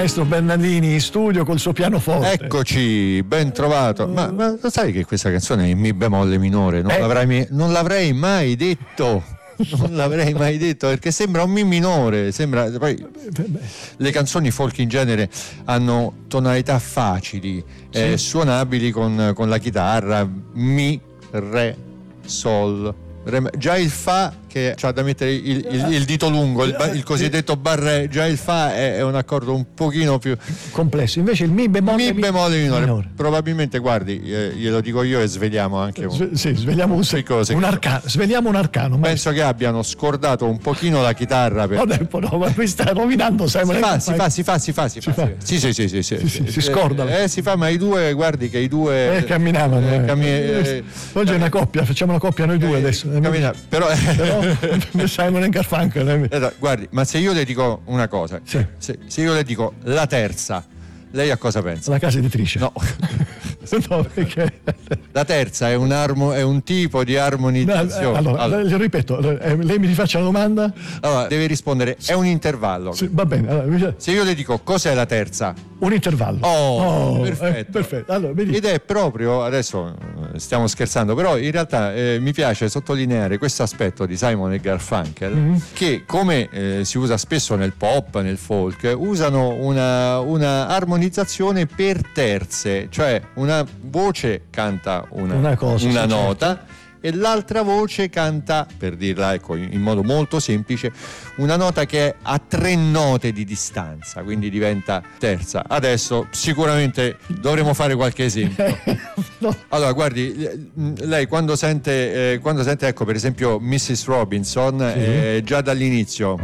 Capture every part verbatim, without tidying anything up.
maestro Bernardini in studio col suo pianoforte. Eccoci, ben trovato. Ma, ma lo sai che questa canzone è in mi bemolle minore? Non, eh. l'avrei, non l'avrei mai detto. Non l'avrei mai detto, perché sembra un mi minore, sembra. Poi le canzoni folk in genere hanno tonalità facili, sì. eh, suonabili con, con la chitarra, mi, re, sol, re. Già il fa, che c'ha da mettere il, il, il dito lungo, il, il cosiddetto barré, già il fa è, è un accordo un pochino più complesso. Invece il mi bemolle, mi bemolle minore. minore. Probabilmente, guardi, eh, glielo dico io e sveliamo anche un, Sve, sì, sveliamo un, cose un arcano. Sveliamo un arcano. Penso che abbiano scordato un pochino la chitarra. Per... No, no, ma qui sta rovinando. Sai, si, fa, si, fa, si fa, si fa, si fa, si fa. Sì, sì, sì, sì, sì, sì, sì, si scorda. Eh, si fa, ma i due, guardi che i due eh, camminavano. Eh, cammi- eh, Oggi è una coppia, facciamo una coppia noi due eh, adesso. Cammina, però, però Simon and Garfunkel. Eh, guardi, ma se io le dico una cosa, sì. se, se io le dico la terza, lei a cosa pensa? La casa editrice. No. No, perché... La terza è un, armo, è un tipo di armonizzazione. Allora, allora. Le ripeto, lei mi rifaccia la domanda? Allora, deve rispondere, è un intervallo. Sì, va bene. Allora, se io le dico cos'è la terza? Un intervallo. Oh, oh perfetto. Eh, perfetto. Allora, ed è proprio, adesso stiamo scherzando, però in realtà eh, mi piace sottolineare questo aspetto di Simon e Garfunkel, mm-hmm. che come eh, si usa spesso nel pop, nel folk, usano una, una armonizzazione per terze, cioè una voce canta una, una, cosa, una sì, nota, certo. E l'altra voce canta, per dirla ecco in modo molto semplice, una nota che è a tre note di distanza, quindi diventa terza. Adesso sicuramente dovremo fare qualche esempio. No. Allora guardi, lei quando sente eh, quando sente ecco per esempio missus Robinson, sì. eh, già dall'inizio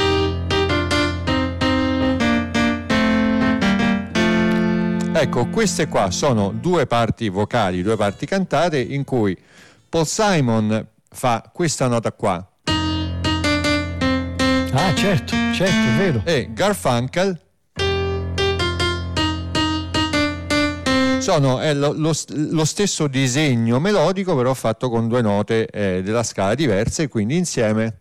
ecco, queste qua sono due parti vocali, due parti cantate in cui Paul Simon fa questa nota qua. Ah, certo, certo, è vero. E Garfunkel sono è lo, lo, lo stesso disegno melodico, però fatto con due note eh, della scala diverse, e quindi insieme.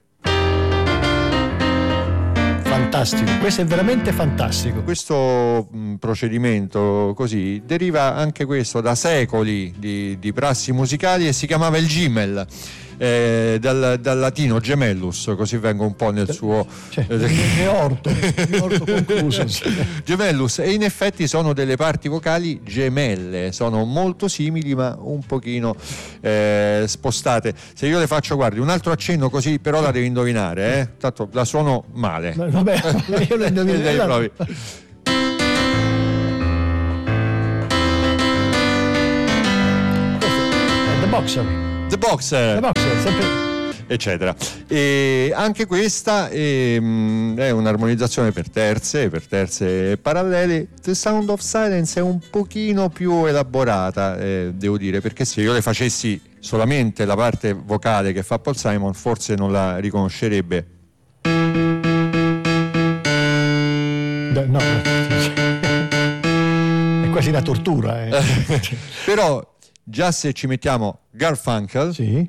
Fantastico, questo è veramente fantastico. Questo mh, procedimento così deriva anche questo da secoli di, di prassi musicali, e si chiamava il Gimel, eh, dal, dal latino gemellus, così vengo un po' nel suo cioè, eh, orto, orto concluso. Gemellus, e in effetti sono delle parti vocali gemelle, sono molto simili ma un pochino eh, spostate. Se io le faccio, guardi, un altro accenno così, però la devi indovinare, eh? Tanto la suono male. Vabbè, io lo indovino. Lei provi. The Boxer. The Boxer. The Boxer, sempre... eccetera. E anche questa è, è un'armonizzazione per terze, per terze parallele. The Sound of Silence è un pochino più elaborata, eh, devo dire, perché se io le facessi solamente la parte vocale che fa Paul Simon, forse non la riconoscerebbe. No, è quasi una tortura. Eh. Però già se ci mettiamo Garfunkel, sì.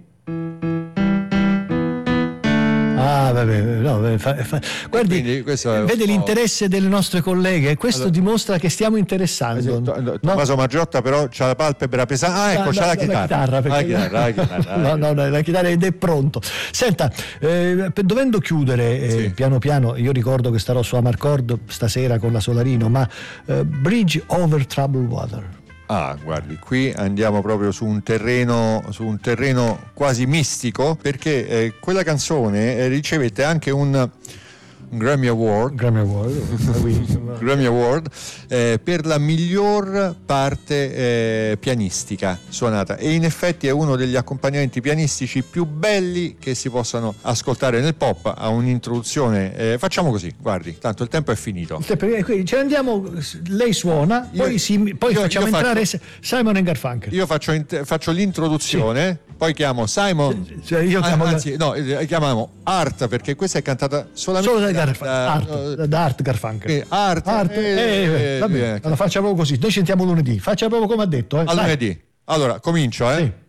Ah, vabbè, no, fa, fa. Guardi, vede l'interesse delle nostre colleghe, e questo allora, dimostra che stiamo interessando. No? Tommaso Margiotta però c'ha la palpebra pesante. Ah, ecco, ah, c'ha la, la chitarra. La chitarra, perché... la chitarra, la chitarra. No, no, no, la chitarra ed è pronto. Senta, eh, dovendo chiudere eh, sì. piano piano, io ricordo che starò su Amarcord stasera con la Solarino, ma eh, Bridge Over Troubled Water. Ah, guardi, qui andiamo proprio su un terreno, su un terreno quasi mistico, perché eh, quella canzone eh, ricevette anche un, un Grammy Award, Grammy Award, Grammy Award eh, per la miglior parte eh, pianistica suonata, e in effetti è uno degli accompagnamenti pianistici più belli che si possano ascoltare nel pop. Ha un'introduzione, eh, facciamo così, guardi, tanto il tempo è finito. Ce ne andiamo, lei suona, io, poi, si, poi io, facciamo io entrare faccio, Simon and Garfunkel. Io faccio, faccio l'introduzione, sì. Poi chiamo Simon, cioè io chiamo anzi no, chiamiamo Art, perché questa è cantata solamente solo da, Garf- da, Art, da, da Art Garfunkel. Eh, Art, Art eh, eh, eh, vabbè, eh, allora faccia proprio così, noi sentiamo lunedì, faccia proprio come ha detto. Eh, a lunedì. Allora, comincio, eh? Sì.